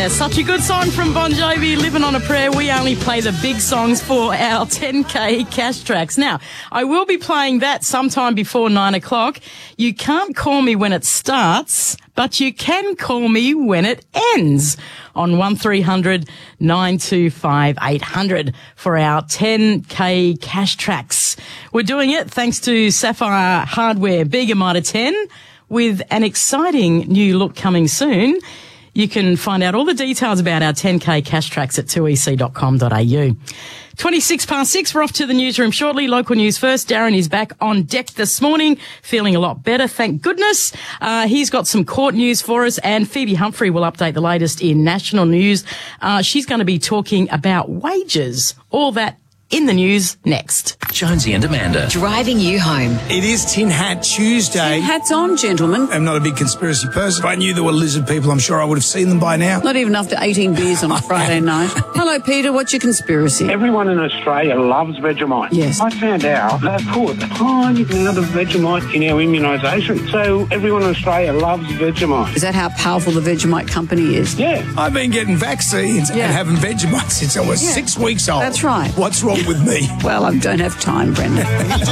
Such a good song from Bon Jovi, Living on a Prayer. We only play the big songs for our 10K cash tracks. Now, I will be playing that sometime before 9 o'clock. You can't call me when it starts, but you can call me when it ends on 1300 925 800 for our 10K cash tracks. We're doing it thanks to Sapphire Hardware Bega Mitre 10 with an exciting new look coming soon. You can find out all the details about our 10K cash tracks at 2ec.com.au. 26 past 6, we're off to the newsroom shortly. Local news first. Darren is back on deck this morning, feeling a lot better, thank goodness. He's got some court news for us, and Phoebe Humphrey will update the latest in national news. She's going to be talking about wages. All that in the news next. Jonesy and Amanda. Driving you home. It is Tin Hat Tuesday. Tin hats on, gentlemen. I'm not a big conspiracy person. If I knew there were lizard people, I'm sure I would have seen them by now. Not even after 18 beers on a Friday night. Hello, Peter. What's your conspiracy? Everyone in Australia loves Vegemite. Yes. I found out they put a tiny amount of Vegemite in our immunisation. So everyone in Australia loves Vegemite. Is that how powerful the Vegemite company is? Yeah. I've been getting vaccines and having Vegemite since I was 6 weeks old. That's right. What's wrong with me? Well, I don't have time, Brenda.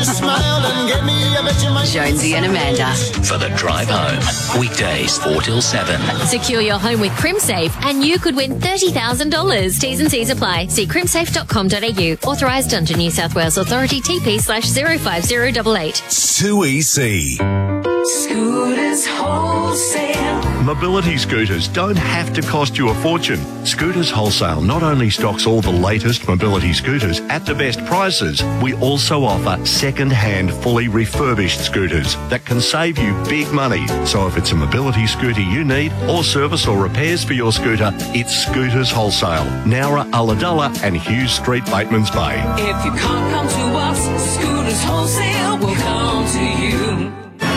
Jonesy and Amanda. For the drive home. Weekdays 4 till 7. Secure your home with CrimSafe and you could win $30,000. T's and C's apply. See crimsafe.com.au. Authorised under New South Wales Authority TP/05088. 2EC. Scooters Wholesale. Mobility scooters don't have to cost you a fortune. Scooters Wholesale not only stocks all the latest mobility scooters at the best prices, we also offer second-hand, fully refurbished scooters that can save you big money. So if it's a mobility scooter you need, or service or repairs for your scooter, it's Scooters Wholesale, Nowra, Ulladulla and Hughes Street, Batemans Bay. If you can't come to us, Scooters Wholesale will come to you.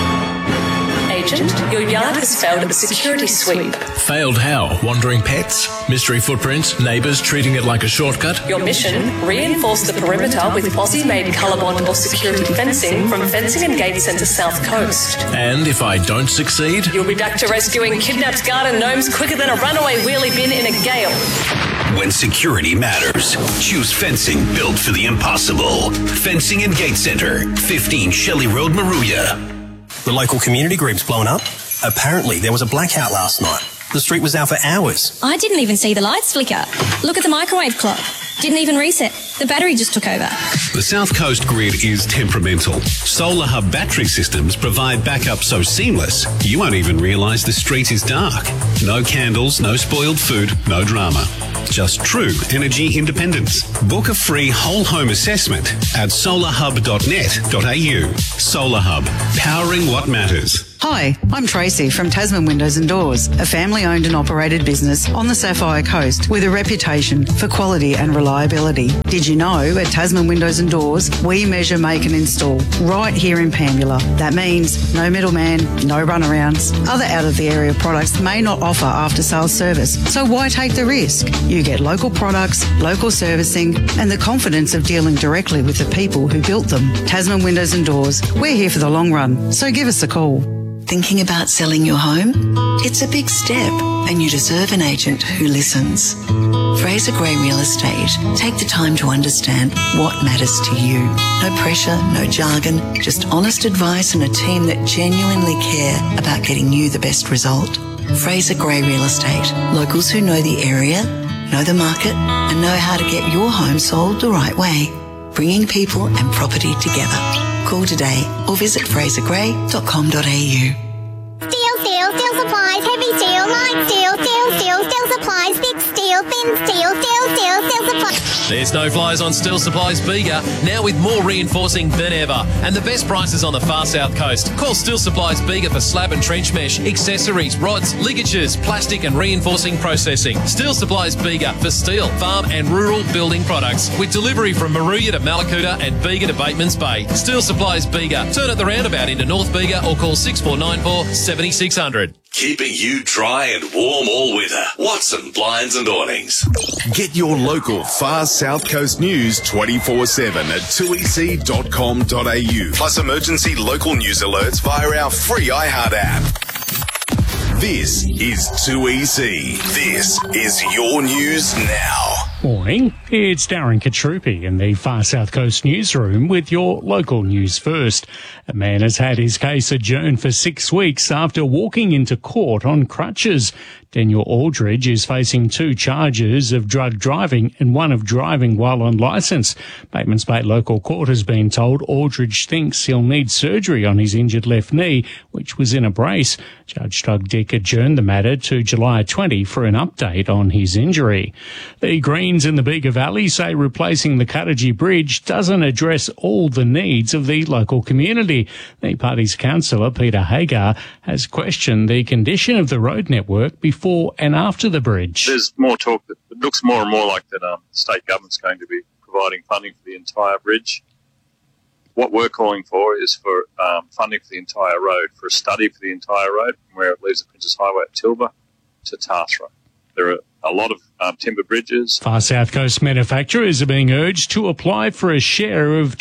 Agent, your yard has failed a security sweep. Failed how? Wandering pets? Mystery footprints? Neighbours treating it like a shortcut? Your mission, reinforce the perimeter with Aussie-made Colorbond or security fencing from Fencing and Gate Centre South Coast. And if I don't succeed? You'll be back to rescuing kidnapped garden gnomes quicker than a runaway wheelie bin in a gale. When security matters, choose fencing built for the impossible. Fencing and Gate Centre, 15 Shelley Road, Maruya. The local community group's blown up. Apparently, there was a blackout last night. The street was out for hours. I didn't even see the lights flicker. Look at the microwave clock. Didn't even reset. The battery just took over. The South Coast grid is temperamental. Solar Hub battery systems provide backup so seamless, you won't even realise the street is dark. No candles, no spoiled food, no drama. Just true energy independence. Book a free whole home assessment at solarhub.net.au. Solar Hub, powering what matters. Hi, I'm Tracy from Tasman Windows and Doors, a family-owned and operated business on the Sapphire Coast with a reputation for quality and reliability. Did you know at Tasman Windows and Doors, we measure, make and install right here in Pambula. That means no middleman, no runarounds. Other out-of-the-area products may not offer after-sales service, so why take the risk? You get local products, local servicing and the confidence of dealing directly with the people who built them. Tasman Windows and Doors, we're here for the long run, so give us a call. Thinking about selling your home? It's a big step and you deserve an agent who listens. Fraser Gray Real Estate take the time to understand what matters to you. No pressure, no jargon, just honest advice and a team that genuinely care about getting you the best result. Fraser Gray Real Estate. Locals who know the area, know the market and know how to get your home sold the right way. Bringing people and property together. Call today or visit frasergray.com.au. Steel supplies, heavy steel, light steel supplies, thick steel, thin steel supplies. There's no flies on Steel Supplies Bega, now with more reinforcing than ever, and the best prices on the far south coast. Call Steel Supplies Bega for slab and trench mesh, accessories, rods, ligatures, plastic and reinforcing processing. Steel Supplies Bega for steel, farm and rural building products, with delivery from Maruya to Malakuta and Bega to Batemans Bay. Steel Supplies Bega. Turn at the roundabout into North Bega or call 6494 7600. Keeping you dry and warm all winter. Watson Blinds and Awnings. Get your local far south coast news 24/7 at 2ec.com.au. Plus emergency local news alerts via our free iHeart app. This is 2EC. This is your news now. Morning, it's Darren Katrupi in the Far South Coast newsroom with your local news first. A man has had his case adjourned for 6 weeks after walking into court on crutches. Daniel Aldridge is facing 2 charges of drug driving and 1 of driving while on licence. Batemans Bay Local Court has been told Aldridge thinks he'll need surgery on his injured left knee, which was in a brace. Judge Doug Dick adjourned the matter to July 20 for an update on his injury. The Greens in the Bega Valley say replacing the Cuttagee Bridge doesn't address all the needs of the local community. The party's councillor, Peter Hagar, has questioned the condition of the road network before and after the bridge. There's more talk that it looks more and more like that the state government's going to be providing funding for the entire bridge. What we're calling for is for funding for the entire road, for a study for the entire road, from where it leaves the Princess Highway at Tilba to Tathra. There are a lot of timber bridges. Far South Coast manufacturers are being urged to apply for a share of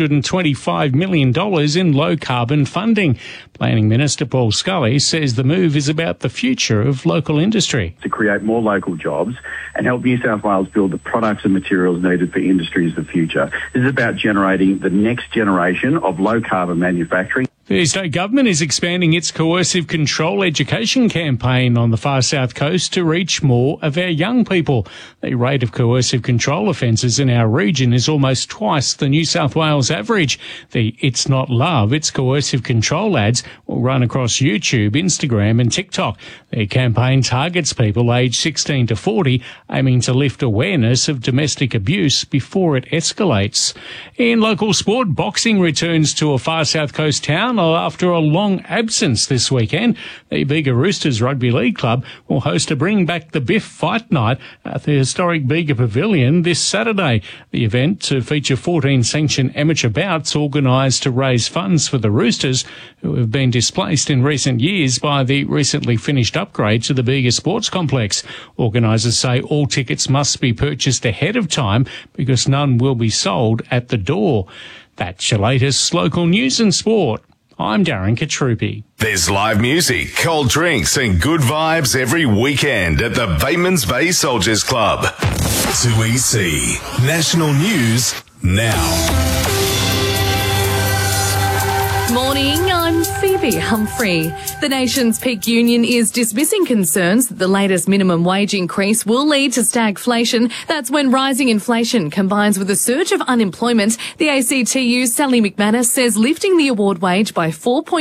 $225 million in low-carbon funding. Planning Minister Paul Scully says the move is about the future of local industry. To create more local jobs and help New South Wales build the products and materials needed for industries of the future. This is about generating the next generation of low-carbon manufacturing. The state government is expanding its coercive control education campaign on the Far South Coast to reach more of our young people. The rate of coercive control offences in our region is almost twice the New South Wales average. The It's Not Love, It's Coercive Control ads will run across YouTube, Instagram and TikTok. The campaign targets people aged 16 to 40, aiming to lift awareness of domestic abuse before it escalates. In local sport, boxing returns to a Far South Coast town after a long absence this weekend. The Bega Roosters Rugby League Club will host a Bring Back the Biff fight night at the historic Bega Pavilion this Saturday. The event, to feature 14 sanctioned amateur bouts organised to raise funds for the Roosters, who have been displaced in recent years by the recently finished upgrade to the Bega Sports Complex. Organisers say all tickets must be purchased ahead of time because none will be sold at the door. That's your latest local news and sport. I'm Darren Katrupi. There's live music, cold drinks and good vibes every weekend at the Batemans Bay Soldiers Club. 2EC National News now. Morning, I'm Phoebe Humphrey. The nation's peak union is dismissing concerns that the latest minimum wage increase will lead to stagflation. That's when rising inflation combines with a surge of unemployment. The ACTU's Sally McManus says lifting the award wage by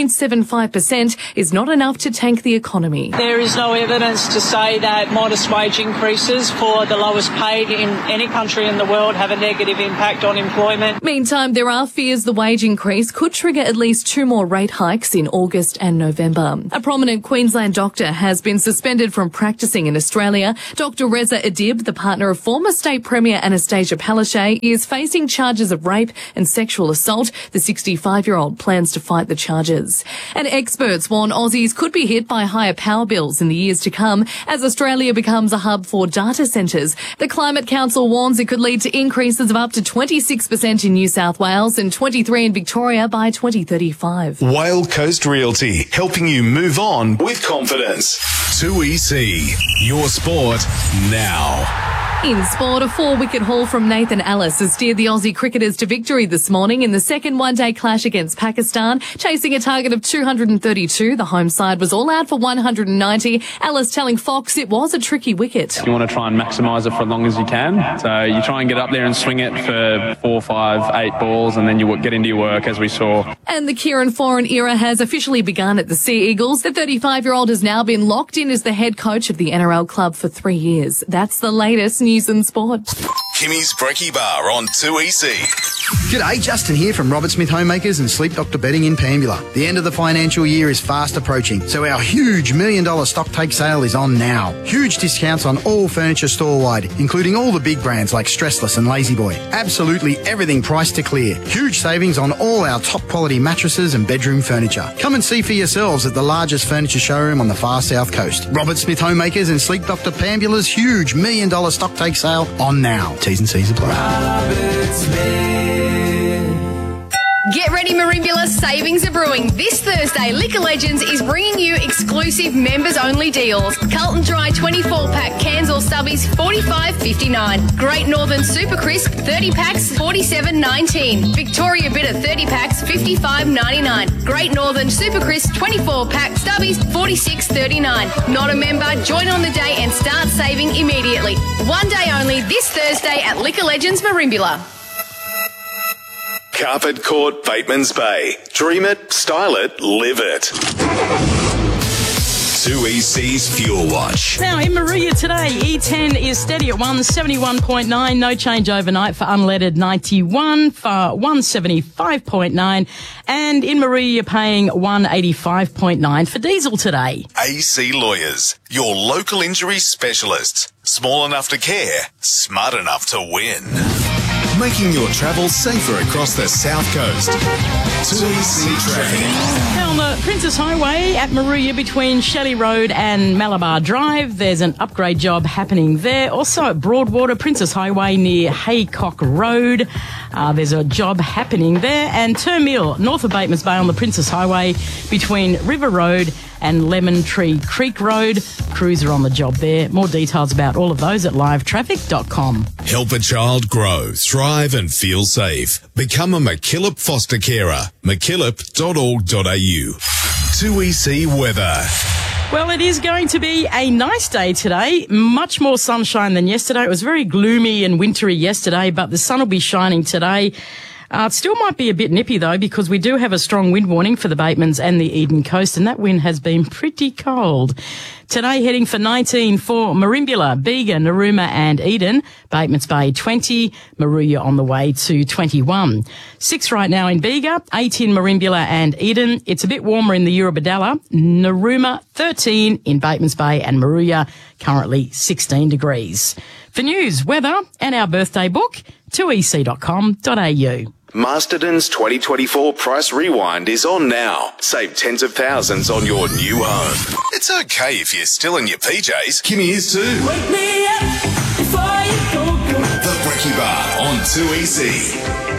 4.75% is not enough to tank the economy. There is no evidence to say that modest wage increases for the lowest paid in any country in the world have a negative impact on employment. Meantime, there are fears the wage increase could trigger at least 2 more rate hikes in August and November. A prominent Queensland doctor has been suspended from practising in Australia. Dr Reza Adib, the partner of former State Premier Anastasia Palaszczuk, is facing charges of rape and sexual assault. The 65-year-old plans to fight the charges. And experts warn Aussies could be hit by higher power bills in the years to come as Australia becomes a hub for data centres. The Climate Council warns it could lead to increases of up to 26% in New South Wales and 23% in Victoria by 2035. Whale Coast Realty, helping you move on with confidence. 2EC, your sport now. In sport, a 4-wicket haul from Nathan Ellis has steered the Aussie cricketers to victory this morning in the second one-day clash against Pakistan. Chasing a target of 232, the home side was all out for 190. Ellis telling Fox it was a tricky wicket. You want to try and maximise it for as long as you can. So you try and get up there and swing it for 4, 5, 8 balls, and then you get into your work, as we saw. And the Kieran Foran era has officially begun at the Sea Eagles. The 35-year-old has now been locked in as the head coach of the NRL club for 3 years. That's the latest news and sport. Kimmy's Brekkie Bar on 2EC. G'day, Justin here from Robert Smith Homemakers and Sleep Doctor Bedding in Pambula. The end of the financial year is fast approaching, so our huge $1 million stock take sale is on now. Huge discounts on all furniture store-wide, including all the big brands like Stressless and La-Z-Boy. Absolutely everything priced to clear. Huge savings on all our top-quality mattresses and bedroom furniture. Come and see for yourselves at the largest furniture showroom on the far south coast. Robert Smith Homemakers and Sleep Doctor Pambula's huge $1 million stock take sale on now. T's and C's apply. Get ready, Merimbula, savings are brewing. This Thursday, Liquor Legends is bringing you exclusive members-only deals. Carlton Dry 24-pack cans or stubbies, $45.59. Great Northern Super Crisp 30-packs, $47.19. Victoria Bitter 30-packs, $55.99. Great Northern Super Crisp 24-pack stubbies, $46.39. Not a member? Join on the day and start saving immediately. One day only this Thursday at Liquor Legends Merimbula. Carpet Court, Bateman's Bay. Dream it, style it, live it. 2EC's Fuel Watch. Now, in Moruya today, E10 is steady at 171.9. No change overnight for unleaded 91 for 175.9. And in Moruya, you're paying 185.9 for diesel today. AC Lawyers, your local injury specialists. Small enough to care, smart enough to win. Making your travel safer across the South Coast. 2EC Traffic. Now on the Princess Highway at Moruya between Shelley Road and Malabar Drive, there's an upgrade job happening there. Also at Broadwater, Princess Highway near Haycock Road, there's a job happening there. And Termill, north of Batemans Bay on the Princess Highway between River Road and Lemon Tree Creek Road. Crews are on the job there. More details about all of those at livetraffic.com. Help a child grow, thrive and feel safe. Become a MacKillop foster carer. MacKillop.org.au. 2EC weather. Well, it is going to be a nice day today. Much more sunshine than yesterday. It was very gloomy and wintry yesterday, but the sun will be shining today. It still might be a bit nippy, though, because we do have a strong wind warning for the Batemans and the Eden Coast, and that wind has been pretty cold. Today, heading for 19 for Merimbula, Bega, Narooma and Eden. Batemans Bay 20, Moruya on the way to 21. 6 right now in Bega, 8 in Merimbula and Eden. It's a bit warmer in the Eurobodalla. Narooma 13 in Batemans Bay and Moruya, currently 16 degrees. For news, weather and our birthday book, 2ec.com.au. Masterton's 2024 Price Rewind is on now. Save tens of thousands on your new home. It's okay if you're still in your PJs. Kimmy is too. Wake me up before you go. The Brekkie Bar on 2EC.